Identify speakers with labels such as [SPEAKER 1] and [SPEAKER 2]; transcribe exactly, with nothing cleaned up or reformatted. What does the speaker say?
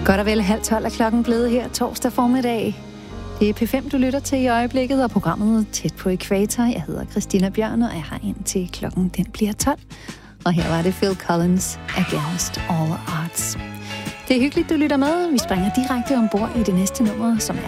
[SPEAKER 1] Godt og vel halv tolv er klokken blevet her torsdag formiddag. Det er P fem, du lytter til i øjeblikket, og programmet Tæt på Ækvator. Jeg hedder Christina Bjørn, og jeg har ind til klokken den bliver tolv. Og her var det Phil Collins, Against All Odds. Det er hyggeligt, du lytter med. Vi springer direkte ombord i det næste nummer, som er